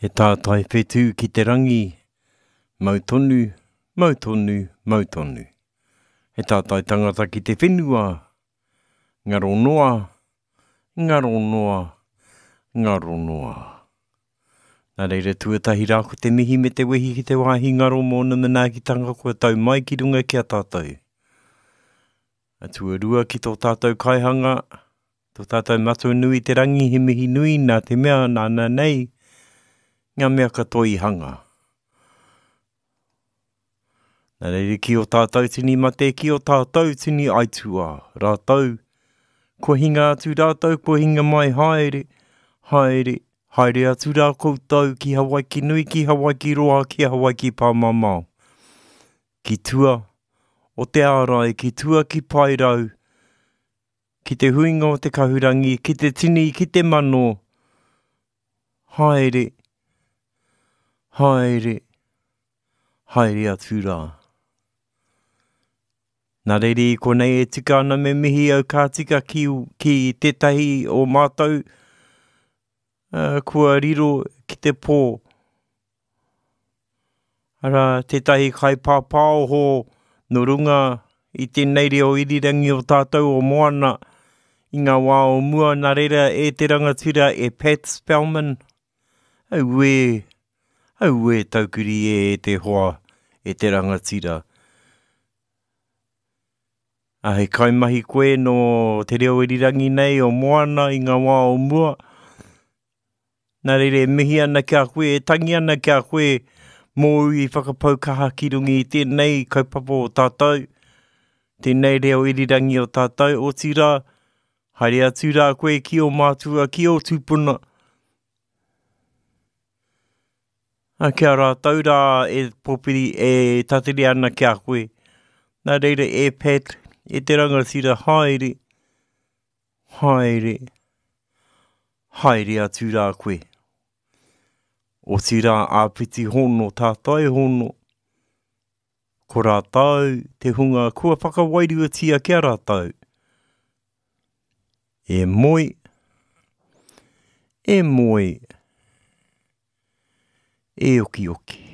He tātai whetū ki te rangi, mautonu, mautonu, mautonu. He tātai tangata ki te whenua, ngaro noa, ngaro noa, ngaro noa. Nā reira tuatahi rā ko te mihi me te wehi ki te wāhi ngaro mō na manaakitanga kua tau mai ki runga ki a tātou. A tuarua ki tō tātou kaihanga, tō tātou matua nui te rangi he mihi nui nā te mea nāna nei, ngā mea katoi hanga. Nā reire ki o tātou tini mate, ki o tātou tini aitua, rātou. Kua hinga atu rātou, kua hinga mai haere, haere, haere atu rā koutou ki Hawaii ki nui, ki Hawaii ki roa, ki Hawaii ki pāmamau. Ki tua o te ārai, ki tua ki pairau, ki te huinga o te kahurangi, ki te tini, ki te mano. Haere, haere, haere atu rā. Nā reire I konei e tika ana me mihi au kā tika ki tētahi o mātou kua riro ki te pō. Ara tētahi kai pāpāo ho no runga I tēnei reo irirangi o tātou o moana I ngā wā o mua. Nā reira e te rangatira e Pat Spellman. Auwe taukuri e te hoa e te rangatira. He kaimahi koe no te reo irirangi nei o moana I ngā wā o mua. Nā reire mihi ana kia koe, e tangi ana kia koe mō I whakapaukaha ki rungi I tēnei kaupapa o tātou. Tēnei reo irirangi o tātou o tira. Haere atu rā koe ki o mātua, ki o tūpuna. Kia rātou rā e popiri e tatiri ana kia koe. Nā reire e Pat, e te rangatira haere, haere, haere atu rā koe. O tira āpiti hono, tātai hono. Ko rātou, te hunga kua whakawairua kia rātou. E moi, e moi, e oki oki.